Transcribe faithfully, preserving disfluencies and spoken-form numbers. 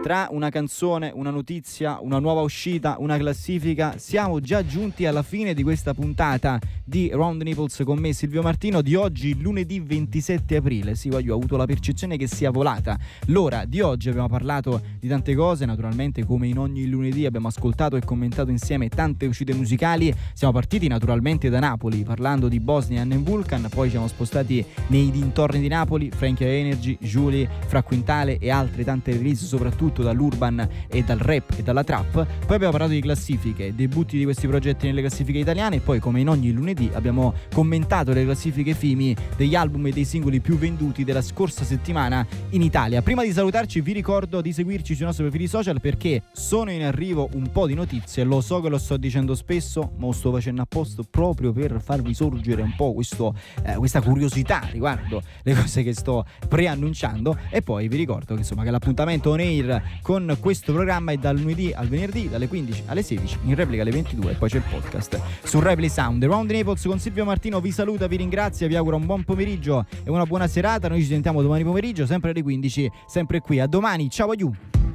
Tra una canzone, una notizia, una nuova uscita, una classifica, siamo già giunti alla fine di questa puntata di Round the Naples con me Silvio Martino di oggi, lunedì ventisette aprile. Sì, io ho avuto la percezione che sia volata l'ora di oggi. Abbiamo parlato di tante cose, naturalmente come in ogni lunedì abbiamo ascoltato e commentato insieme tante uscite musicali. Siamo partiti naturalmente da Napoli parlando di Bosnia and Vulcan, poi ci siamo spostati nei dintorni di Napoli, Frankie Energy, Julie, Fra Quintale e altre tante release, soprattutto dall'urban e dal rap e dalla trap. Poi abbiamo parlato di classifiche, debutti di questi progetti nelle classifiche italiane, e poi come in ogni lunedì abbiamo commentato le classifiche F I M I degli album e dei singoli più venduti della scorsa settimana in Italia. Prima di salutarci vi ricordo di seguirci sui nostri profili social, perché sono in arrivo un po' di notizie. Lo so che lo sto dicendo spesso, ma lo sto facendo apposta proprio per farvi sorgere un po' questo, eh, questa curiosità riguardo le cose che sto preannunciando. E poi vi ricordo che insomma che l'appuntamento on air con questo programma è dal lunedì al venerdì dalle quindici alle sedici, in replica alle ventidue, e poi c'è il podcast su Replay Sound. Round the Naples con Silvio Martino vi saluta, vi ringrazia, vi auguro un buon pomeriggio e una buona serata. Noi ci sentiamo domani pomeriggio sempre alle quindici, sempre qui. A domani, ciao, aiù.